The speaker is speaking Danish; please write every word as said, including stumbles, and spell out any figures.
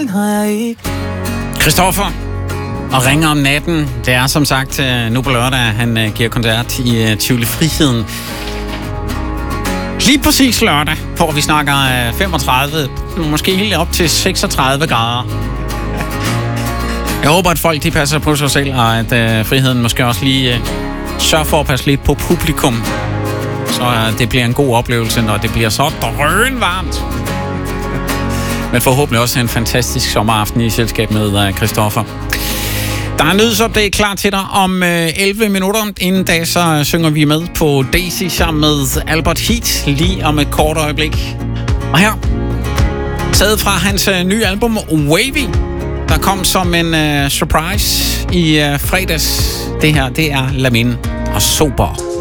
Christoffer og ringer om natten. Det er som sagt nu på lørdag, han giver koncert i Tivoli Friheden. Lige præcis lørdag, hvor vi snakker femogtredive, måske helt op til seksogtredive grader. Jeg håber, at folk de passer på sig selv, og at øh, Friheden måske også lige øh, sørger for at passe lidt på publikum. Så øh, det bliver en god oplevelse, når det bliver så drønvarmt. Men forhåbentlig også en fantastisk sommeraften i selskab med øh, Christoffer. Der er nyhedsupdate klar til dig om øh, elleve minutter. Inden da så synger vi med på Daisy sammen med Albert Heat lige om et kort øjeblik. Og her, taget fra hans øh, nye album Wavy, der kom som en øh, surprise i øh, fredags. Det her, det er Lamin og Sober.